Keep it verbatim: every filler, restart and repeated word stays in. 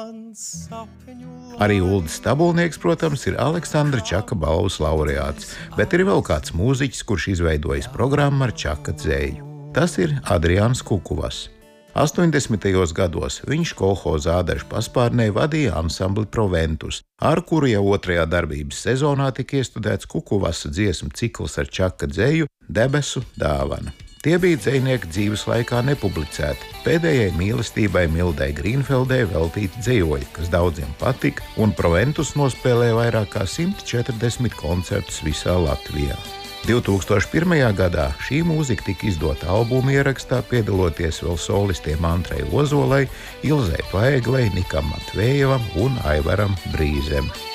Arī Uldis Stabulnieks, protams, ir Aleksandra Čaka balvas laureāts, bet ir vēl kāds mūziķis, kurš izveidojis programmu ar Čaka dzēju. Tas ir Adriāns Kukuvas. astoņdesmitajos gados viņš kolhoza Ādažu paspārnē vadīja ansambli Proventus, ar kuru jau otrajā darbības sezonā tika iestudēts Kukuvasa dziesmu cikls ar Čaka dzēju Debesu dāvana. Tie bija dzejnieki dzīves laikā nepublicēti, pēdējai mīlestībai Mildai Grīnfeldei veltīti dzejoļi, kas daudziem patika, un Proventus nospēlēja vairāk kā simt četrdesmit koncertus visā Latvijā. divtūkstoš pirmajā gadā šī mūzika tika izdota albuma ierakstā, piedaloties vēl solistiem Antrai Ozolai, Ilzei Paeglei, Nikam Matvējevam un Aivaram Brīzem.